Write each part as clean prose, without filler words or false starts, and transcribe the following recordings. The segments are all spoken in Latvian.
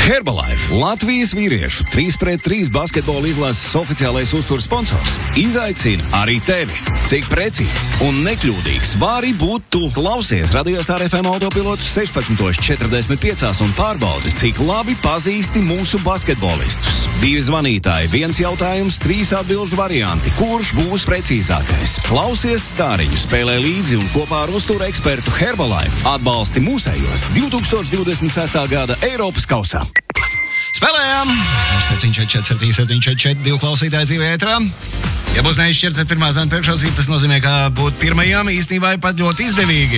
Herbalife, Latvijas vīriešu 3-pret-3 basketbola izlases oficiālais uzturs sponsors, izaicina arī tevi. Cik precīzs un nekļūdīgs vari būt tu? Klausies Radio Star FM autopilotu 16:45 un pārbaudi, cik labi pazīsti mūsu basketbolistus. 2 zvanītāji, 1 jautājums, 3 atbilžu varianti. Kurš būs precīzākais? Klausies Stāriņu, spēlē līdzi un kopā ar uztura ekspertu Herbalife atbalsti mūsējos 2026. gada Eiropas kausā. Spēlējām! 7-4-7-4-7-4-2 klausītāji dzīvē ētrā. Ja būs neizšķirts ar pirmā zvana priekšrocība, tas nozīmē, ka būt pirmajām īstenībā ir pat ļoti izdevīgi.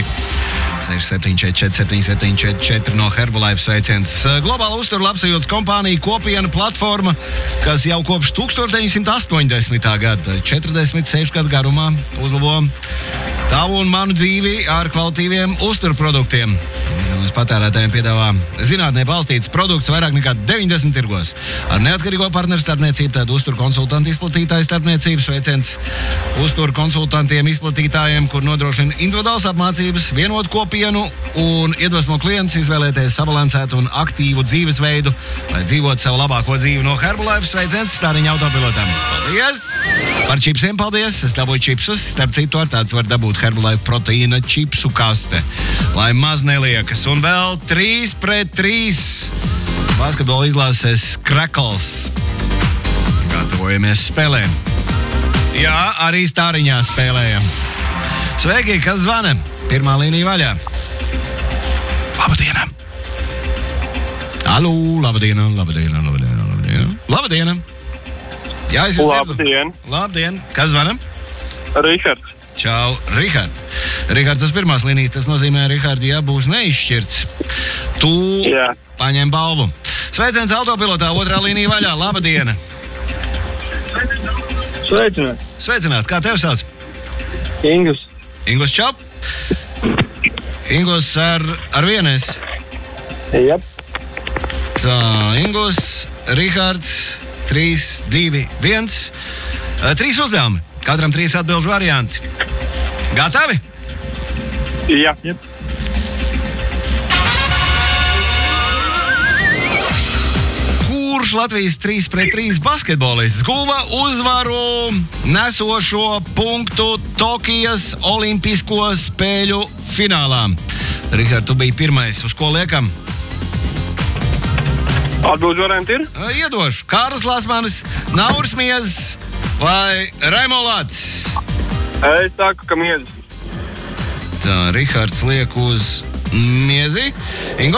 6-7-4-7-4-4 no Herbalife sveiciens. Globāla uztura labsajūtas kompānija, kopiena platforma, kas jau kopš 1980. gada, 46 gadu garumā uzlabo tavu un manu dzīvi ar kvalitīviem uztura produktiem. Mēs patērētājiem piedāvā zinātnē balstīts produkts vairāk nekā 90 tirgos. Ar neatkarīgo partneru starpniecību, tādu uzturu konsultantu izplatītāju starpniecības sveiciens uzturu konsultantiem izplatītājiem, kur nodrošina individuāls apmācības, vienotu kopienu un iedvesmo klientus izvēlēties sabalansētu un aktīvu dzīvesveidu, lai dzīvotu savu labāko dzīvi no Herbalife. Sveiciens Stāriņa autopilotam. Paldies! Par čipsiem paldies! Es dabūju čipsus, starp citu ar tāds var dabūt Herbalife proteīna čipsu kaste, lai maz neliekas. Un vēl 3-pret-3 basketbola izlases Krakls. Gatavojamies spēlēm. Jā, arī Stāriņā spēlējam. Sveiki, kas zvana? Pirmā līnija vaļā. Labdiena! Alū, labdiena, labdiena, labdiena, labdiena. Labdiena! Jā, es jūs Labdien! Labdien! Kas zvana? Rihards. Čau, Rihard. Rihards uz pirmās līnijas, tas nozīmē, Rihard, ja būs neizšķirts, tu paņem balvu. Sveiciens autopilotā, otrā līnija vaļā. Labdiena! Sveicināt! Sveicināt, kā tev sauc? Ingus. Ingus, čau! Ingus ar vienes. Jep. Tā, Ingus, Rihards, 3, 2, 1. 3 uzdevumi. Katram 3 atbilžu varianti. Gatavi? Jā. Jep. Kurš Latvijas 3-pret-3 basketbolists guva uzvaru nesošo punktu Tokijas olimpisko spēļu finālā? Rihard, tu biji pirmais. Uz ko liekam? Atbilžu varianti ir? Iedošu. Kārlis Lasmanis, Nauris Miezis vai Raimo Lācis? Es saku, ka Miezis. Tā, Rihards liek uz Miezi.